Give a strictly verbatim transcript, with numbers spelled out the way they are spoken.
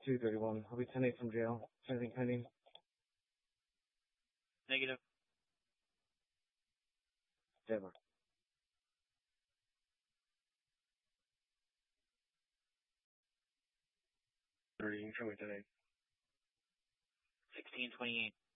two thirty-one. I'll be ten eight from jail. Is anything pending? Negative. Denver. thirty, you can show me ten eight. sixteen twenty-eight.